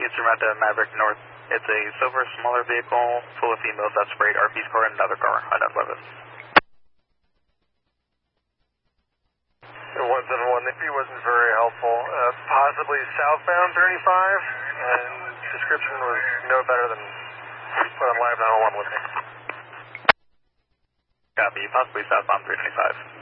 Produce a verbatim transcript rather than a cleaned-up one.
Houston route to Maverick North. It's a silver, smaller vehicle full of females that sprayed R P's car and another car. I don't love it. one seven one, Nippy wasn't very helpful. Uh, possibly southbound thirty-five, and description was no better than put on live nine one one with me. Copy, possibly southbound three twenty-five.